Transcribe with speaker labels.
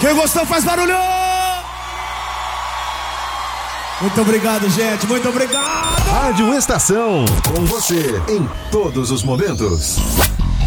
Speaker 1: Quem gostou faz barulho! Muito obrigado, gente, muito obrigado!
Speaker 2: Rádio Estação, com você em todos os momentos.